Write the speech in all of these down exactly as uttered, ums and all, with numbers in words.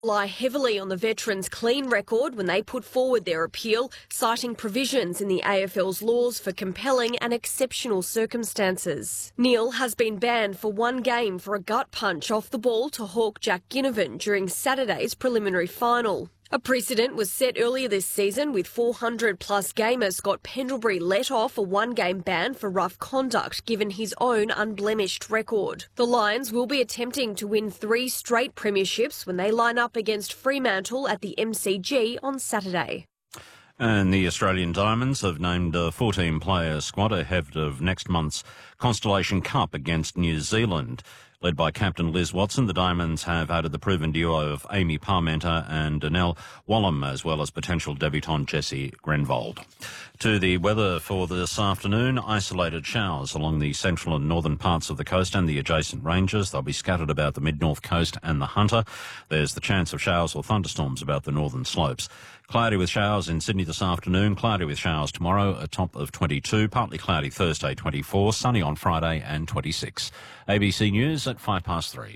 Rely heavily on the veterans' clean record when they put forward their appeal, citing provisions in the A F L's laws for compelling and exceptional circumstances. Neil has been banned for one game for a gut punch off the ball to Hawk Jack Ginnivan during Saturday's preliminary final. A precedent was set earlier this season with four hundred plus gamer Scott Pendlebury let off a one-game ban for rough conduct given his own unblemished record. The Lions will be attempting to win three straight premierships when they line up against Fremantle at the M C G on Saturday. And the Australian Diamonds have named a fourteen-player squad ahead of next month's Constellation Cup against New Zealand. Led by captain Liz Watson, the Diamonds have added the proven duo of Amy Parmenter and Danelle Wallam, as well as potential debutant Jessie Grenvold. To the weather for this afternoon, isolated showers along the central and northern parts of the coast and the adjacent ranges. They'll be scattered about the mid-north coast and the Hunter. There's the chance of showers or thunderstorms about the northern slopes. Cloudy with showers in Sydney this afternoon, cloudy with showers tomorrow, a top of twenty-two, partly cloudy Thursday twenty-four, sunny on Friday and twenty-six. A B C News at five past three.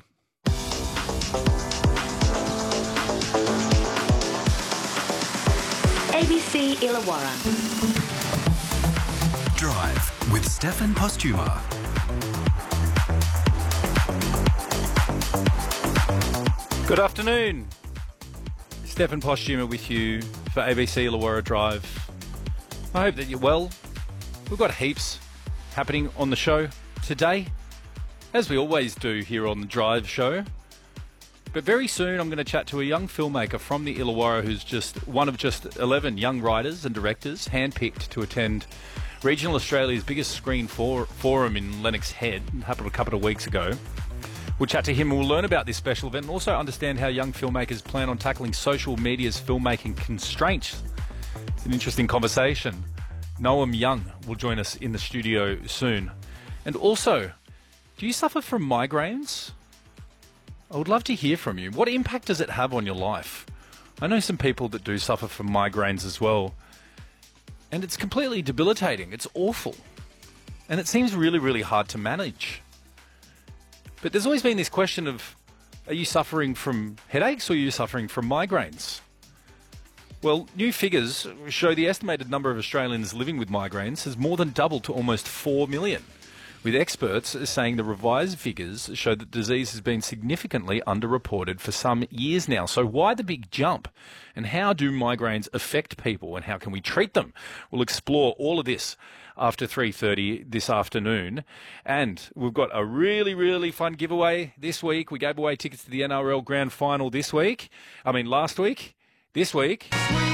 A B C Illawarra. Drive with Stefan Postuma. Good afternoon. Stefan Postuma with you for A B C Illawarra Drive. I hope that you're well. We've got heaps happening on the show today, as we always do here on the Drive show. But very soon I'm going to chat to a young filmmaker from the Illawarra who's just one of just eleven young writers and directors handpicked to attend Regional Australia's biggest screen for- forum in Lennox Head. It happened a couple of weeks ago. We'll chat to him and we'll learn about this special event and also understand how young filmmakers plan on tackling social media's filmmaking constraints. It's an interesting conversation. Noam Young will join us in the studio soon. And also, do you suffer from migraines? I would love to hear from you. What impact does it have on your life? I know some people that do suffer from migraines as well. And it's completely debilitating. It's awful. And it seems really, really hard to manage. But there's always been this question of, are you suffering from headaches or are you suffering from migraines? Well, new figures show the estimated number of Australians living with migraines has more than doubled to almost four million, with experts saying the revised figures show that disease has been significantly underreported for some years now. So why the big jump? And how do migraines affect people and how can we treat them? We'll explore all of this after three thirty this afternoon. And we've got a really, really fun giveaway this week. We gave away tickets to the N R L Grand Final this week. I mean, last week. This week.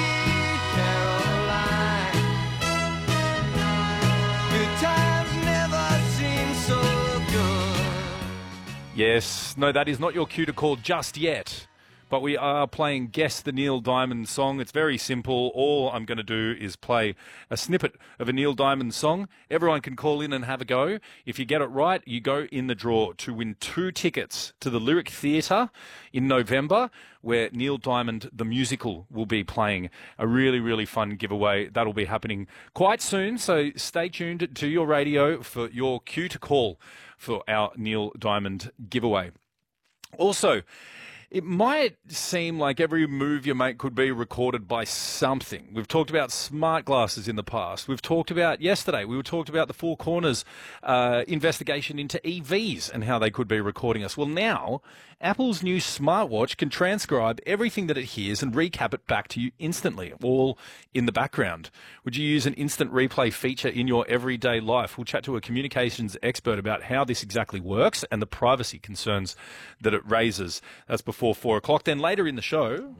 Yes, no, that is not your cue to call just yet. But we are playing Guess the Neil Diamond song. It's very simple. All I'm going to do is play a snippet of a Neil Diamond song. Everyone can call in and have a go. If you get it right, you go in the draw to win two tickets to the Lyric Theatre in November, where Neil Diamond, the musical, will be playing. A really, really fun giveaway. That'll be happening quite soon. So stay tuned to your radio for your cue to call for our Neil Diamond giveaway. Also, it might seem like every move you make could be recorded by something. We've talked about smart glasses in the past. We've talked about, yesterday, we talked about the Four Corners uh, investigation into E Vs and how they could be recording us. Well, now, Apple's new smartwatch can transcribe everything that it hears and recap it back to you instantly, all in the background. Would you use an instant replay feature in your everyday life? We'll chat to a communications expert about how this exactly works and the privacy concerns that it raises. That's before Before four o'clock. Then later in the show,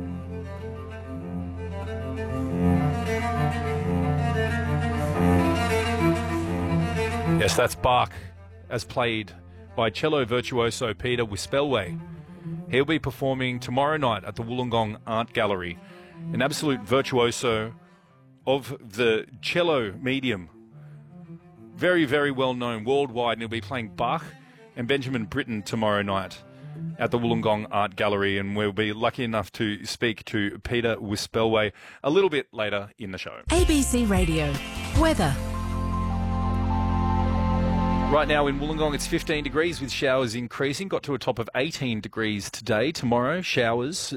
yes, that's Bach, as played by cello virtuoso Peter Wispelwey. He'll be performing tomorrow night at the Wollongong Art Gallery, an absolute virtuoso of the cello medium. Very, very well known worldwide, and he'll be playing Bach and Benjamin Britten tomorrow night at the Wollongong Art Gallery, and we'll be lucky enough to speak to Peter Wispelwey a little bit later in the show. A B C Radio. Weather. Right now in Wollongong, it's fifteen degrees with showers increasing. Got to a top of eighteen degrees today. Tomorrow, showers